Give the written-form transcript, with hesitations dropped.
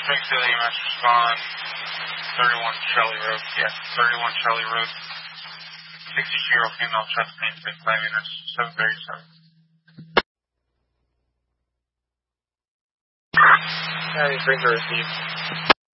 Springfield EMS respond, 31 Shelley Road, yes, 31 Shelley Road, 60-year-old female chest pain, 5 units, 737. County Springfield received.